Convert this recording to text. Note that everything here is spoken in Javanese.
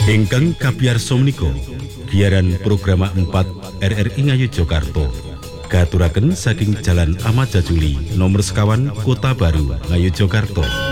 Ingkang kapiyarsa menika giaran program 4 RRI Ngayogyakarta katuraken saking Jalan Ahmad Jajuli nomor sekawan Kota Baru Ngayogyakarta.